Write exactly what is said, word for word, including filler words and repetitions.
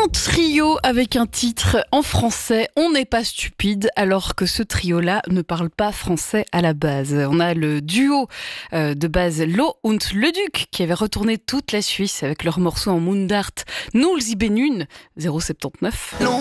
Un trio avec un titre en français, On n'est pas stupide, alors que ce trio-là ne parle pas français à la base. On a le duo euh, de base Lo und Le Duc qui avait retourné toute la Suisse avec leur morceau en Mundart Null sieben neun zéro soixante-dix-neuf.